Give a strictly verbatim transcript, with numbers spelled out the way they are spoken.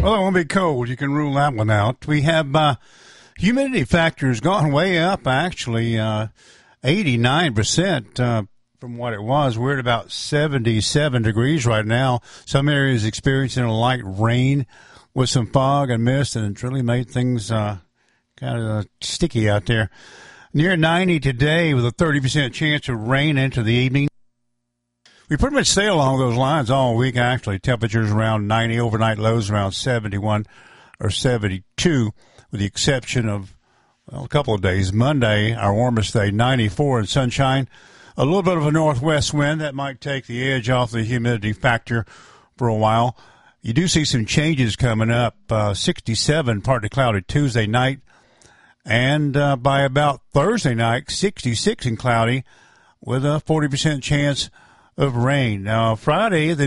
Well, it won't be cold. You can rule that one out. We have uh, humidity factors gone way up, actually, uh, eighty-nine percent uh, from what it was. We're at about seventy-seven degrees right now. Some areas experiencing a light rain with some fog and mist, and it's really made things uh, kind of sticky out there. Near ninety today with a thirty percent chance of rain into the evening. We pretty much stay along those lines all week, actually. Temperatures around ninety, overnight lows around seventy-one or seventy-two, with the exception of, well, a couple of days. Monday, our warmest day, ninety-four and sunshine. A little bit of a northwest wind that might take the edge off the humidity factor for a while. You do see some changes coming up. Uh, sixty-seven, partly cloudy Tuesday night. And uh, by about Thursday night, sixty-six and cloudy with a forty percent chance of rain. Now, Friday, the